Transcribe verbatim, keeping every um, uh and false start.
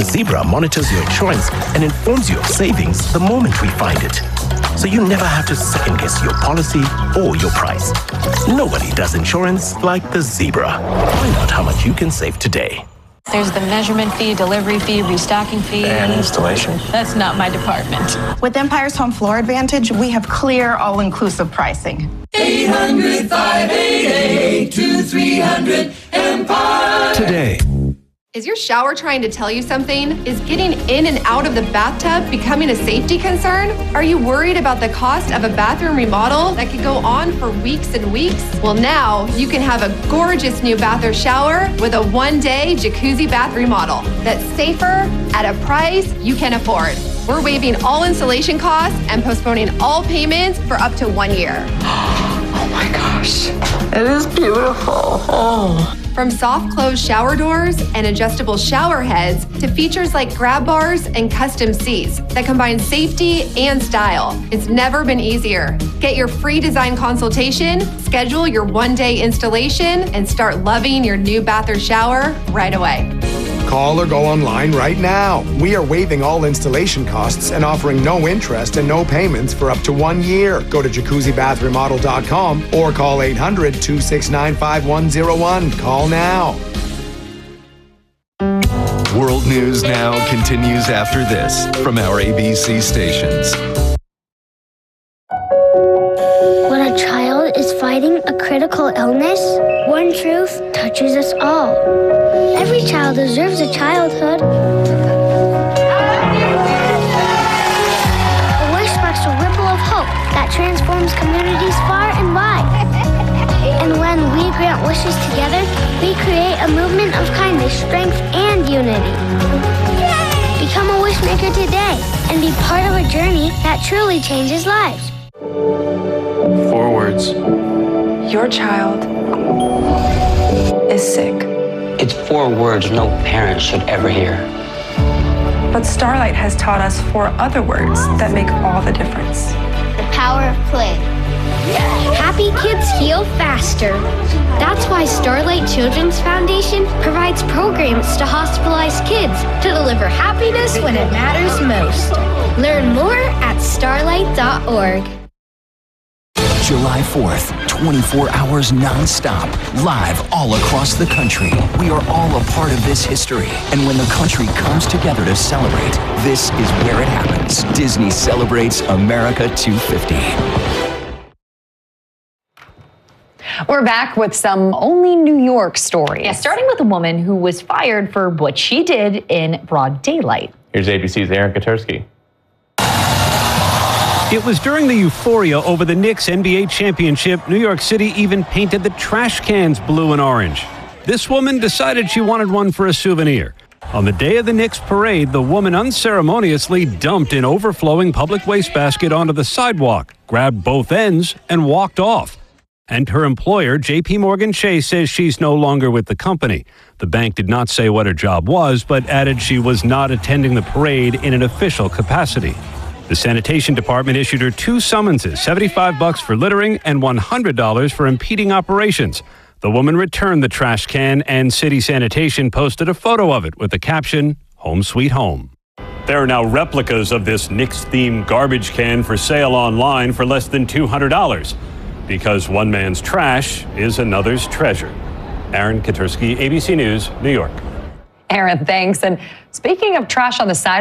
The Zebra monitors your insurance and informs you of savings the moment we find it. So you never have to second-guess your policy or your price. Nobody does insurance like the Zebra. Find out how much you can save today. There's the measurement fee, delivery fee, restocking fee. And installation. That's not my department. With Empire's Home Floor Advantage, we have clear, all-inclusive pricing. eight hundred, five eight eight, two three hundred, Empire. Today. Is your shower trying to tell you something? Is getting in and out of the bathtub becoming a safety concern? Are you worried about the cost of a bathroom remodel that could go on for weeks and weeks? Well, now you can have a gorgeous new bath or shower with a one-day jacuzzi bath remodel that's safer at a price you can afford. We're waiving all installation costs and postponing all payments for up to one year. Oh my gosh, it is beautiful. Oh. From soft close shower doors and adjustable shower heads to features like grab bars and custom seats that combine safety and style, it's never been easier. Get your free design consultation, schedule your one-day installation, and start loving your new bath or shower right away. Call or go online right now. We are waiving all installation costs and offering no interest and no payments for up to one year. Go to jacuzzi bath remodel dot com or call eight hundred, two six nine, five one zero one. Call now. World News Now continues after this from our A B C stations. When a child is fighting a critical illness, one truth touches us all. Every child deserves a childhood. A wish sparks a ripple of hope that transforms communities far and wide. And when we grant wishes together, we create a movement of kindness, strength, and unity. Become a wish maker today and be part of a journey that truly changes lives. Four words. Your child is sick. It's four words no parent should ever hear. But Starlight has taught us four other words that make all the difference. The power of play. Happy kids heal faster. That's why Starlight Children's Foundation provides programs to hospitalized kids to deliver happiness when it matters most. Learn more at starlight dot org. July fourth, twenty-four hours non-stop, live all across the country. We are all a part of this history. And when the country comes together to celebrate, this is where it happens. Disney celebrates America two fifty. We're back with some only New York stories. Yeah, starting with a woman who was fired for what she did in broad daylight. Here's A B C's Aaron Katursky. It was during the euphoria over the Knicks N B A championship, New York City even painted the trash cans blue and orange. This woman decided she wanted one for a souvenir. On the day of the Knicks parade, the woman unceremoniously dumped an overflowing public wastebasket onto the sidewalk, grabbed both ends, and walked off. And her employer, J P Morgan Chase, says she's no longer with the company. The bank did not say what her job was, but added she was not attending the parade in an official capacity. The sanitation department issued her two summonses, seventy-five bucks for littering and one hundred dollars for impeding operations. The woman returned the trash can, and city sanitation posted a photo of it with the caption, "Home Sweet Home." There are now replicas of this Knicks-themed garbage can for sale online for less than two hundred dollars. Because one man's trash is another's treasure. Aaron Katursky, A B C News, New York. Aaron, thanks. And speaking of trash on the side,